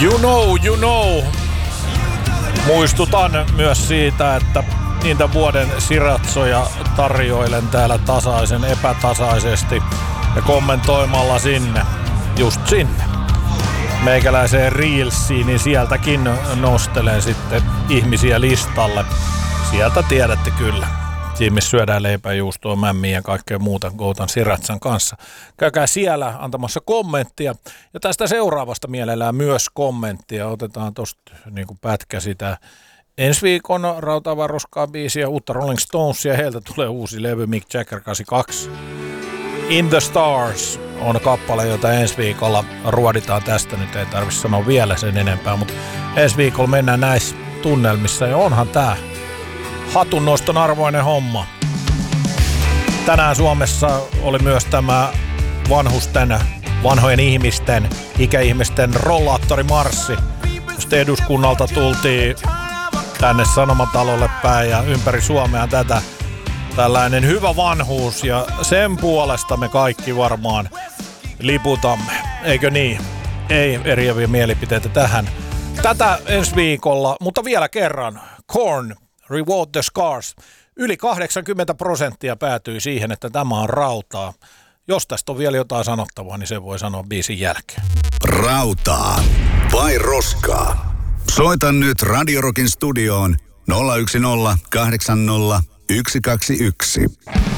You know. Muistutan myös siitä, että niitä vuoden siratsoja tarjoilen täällä tasaisen epätasaisesti ja kommentoimalla sinne, just sinne. Meikäläiseen Reelsiin, niin sieltäkin nostelen sitten ihmisiä listalle. Sieltä tiedätte kyllä. Siinä missä syödään leipäjuustoa, mämmiä ja kaikkea muuta Goutan Siratsan kanssa. Käykää siellä antamassa kommenttia. Ja tästä seuraavasta mielellään myös kommenttia. Otetaan tosta niin kuin pätkä sitä ensi viikon Rautavaroskaa biisiä, uutta Rolling Stonesia. Heiltä tulee uusi levy Mick Jagger 82. In the Stars on kappale, jota ensi viikolla ruoditaan tästä. Nyt ei tarvitse sanoa vielä sen enempää, mutta ensi viikolla mennään näissä tunnelmissa. Ja onhan tää hatunnoston arvoinen homma. Tänään Suomessa oli myös tämä vanhojen ihmisten, ikäihmisten rollaattorimarssi. Just eduskunnalta tultiin tänne Sanomatalolle päin ja ympäri Suomea tätä tällainen hyvä vanhuus ja sen puolesta me kaikki varmaan liputamme. Eikö niin? Ei eriäviä mielipiteitä tähän. Tätä ensi viikolla, mutta vielä kerran. Korn, Reward the Scars. Yli 80% päätyi siihen, että tämä on rautaa. Jos tästä on vielä jotain sanottavaa, niin se voi sanoa biisin jälkeen. Rautaa vai roskaa? Soita nyt Radio Rockin studioon 010 80 121.